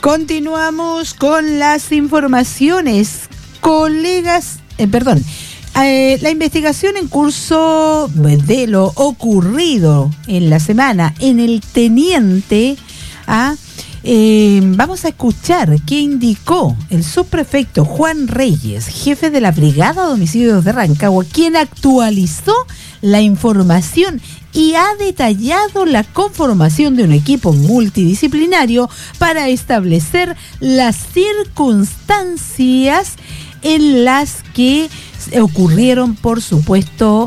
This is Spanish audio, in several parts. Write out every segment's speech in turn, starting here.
Continuamos con las informaciones. La investigación en curso de lo ocurrido en la semana en el Teniente vamos a escuchar qué indicó el subprefecto Juan Reyes, jefe de la Brigada de Homicidios de Rancagua, quien actualizó la información y ha detallado la conformación de un equipo multidisciplinario para establecer las circunstancias en las que ocurrieron, por supuesto,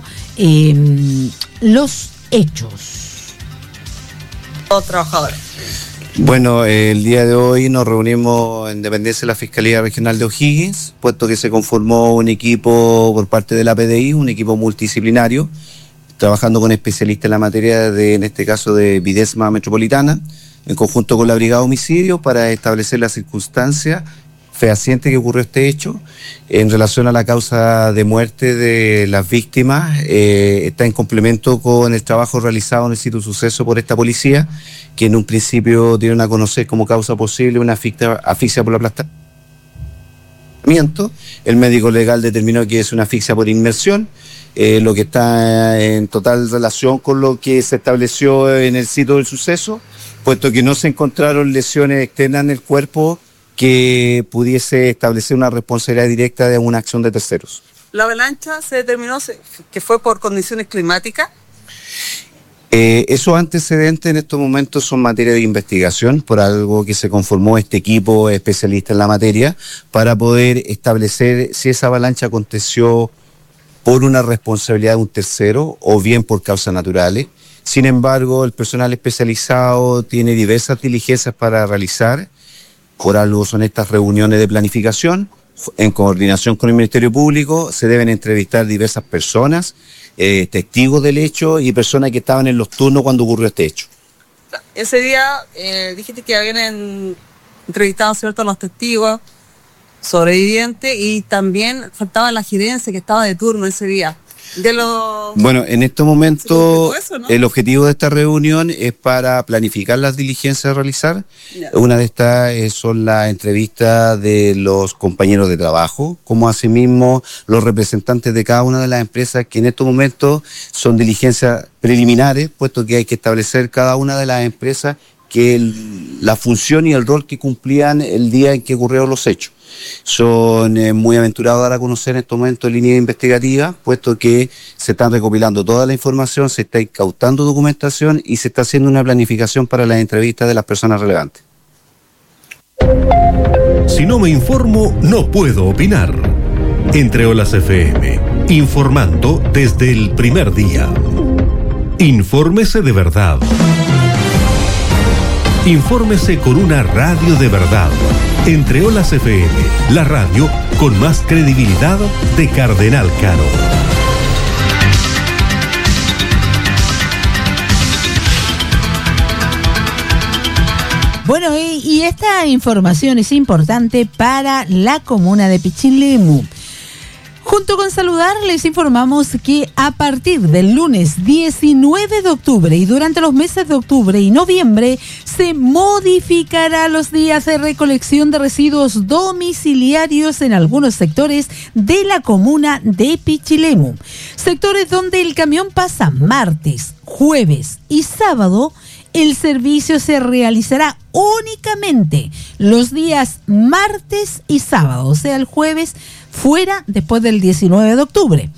los hechos. Los trabajadores. Bueno, el día de hoy nos reunimos en dependencia de la Fiscalía Regional de O'Higgins, puesto que se conformó un equipo por parte de la PDI, un equipo multidisciplinario, trabajando con especialistas en la materia en este caso de Videsma Metropolitana, en conjunto con la Brigada de Homicidios, para establecer las circunstancias fehacientes que ocurrió este hecho. En relación a la causa de muerte de las víctimas, está en complemento con el trabajo realizado en el sitio de suceso por esta policía, que en un principio dieron a conocer como causa posible una asfixia por aplastamiento. El médico legal determinó que es una asfixia por inmersión, lo que está en total relación con lo que se estableció en el sitio del suceso, puesto que no se encontraron lesiones externas en el cuerpo que pudiese establecer una responsabilidad directa de una acción de terceros. ¿La avalancha se determinó que fue por condiciones climáticas? Esos antecedentes en estos momentos son materia de investigación, por algo que se conformó este equipo especialista en la materia, para poder establecer si esa avalancha aconteció por una responsabilidad de un tercero o bien por causas naturales. Sin embargo, el personal especializado tiene diversas diligencias para realizar. Por algo son estas reuniones de planificación. En coordinación con el Ministerio Público se deben entrevistar diversas personas, testigos del hecho y personas que estaban en los turnos cuando ocurrió este hecho. Ese día dijiste que habían entrevistado, ¿cierto?, a los testigos, sobrevivientes, y también faltaba la gerencia que estaba de turno ese día. Bueno, en estos momentos el objetivo de esta reunión es para planificar las diligencias a realizar. Una de estas son las entrevistas de los compañeros de trabajo, como asimismo los representantes de cada una de las empresas, que en estos momentos son diligencias preliminares, puesto que hay que establecer cada una de las empresas que la función y el rol que cumplían el día en que ocurrieron los hechos. Son muy aventurados a dar a conocer en estos momentos líneas investigativas, puesto que se están recopilando toda la información, se está incautando documentación y se está haciendo una planificación para las entrevistas de las personas relevantes. Si no me informo, no puedo opinar. Entre Olas FM, informando desde el primer día. Infórmese de verdad. Infórmese con una radio de verdad. Entre Olas FM, la radio con más credibilidad de Cardenal Caro. Bueno, y esta información es importante para la comuna de Pichilemu. Junto con Saludar, les informamos que a partir del lunes 19 de octubre y durante los meses de octubre y noviembre se modificará los días de recolección de residuos domiciliarios en algunos sectores de la comuna de Pichilemu. Sectores donde el camión pasa martes, jueves y sábado. El servicio se realizará únicamente los días martes y sábado, o sea, el jueves fuera después del 19 de octubre.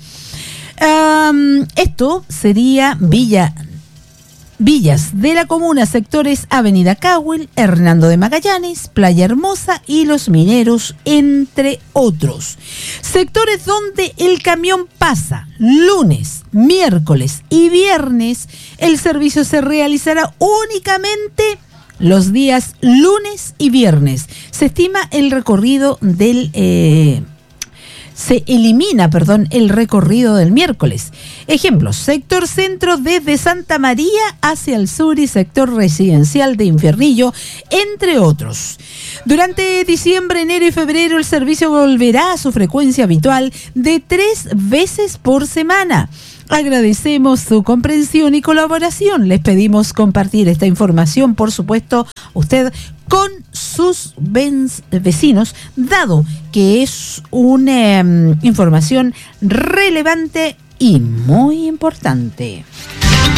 Esto sería Villas de la comuna, sectores Avenida Cahuil, Hernando de Magallanes, Playa Hermosa y Los Mineros, entre otros. Sectores donde el camión pasa lunes, miércoles y viernes, el servicio se realizará únicamente los días lunes y viernes. Se estima el recorrido se elimina el recorrido del miércoles. Ejemplo, sector centro desde Santa María hacia el sur y sector residencial de Infiernillo, entre otros. Durante diciembre, enero y febrero el servicio volverá a su frecuencia habitual de 3 veces por semana. Agradecemos su comprensión y colaboración. Les pedimos compartir esta información, por supuesto, usted con sus vecinos, dado que es una información relevante y muy importante.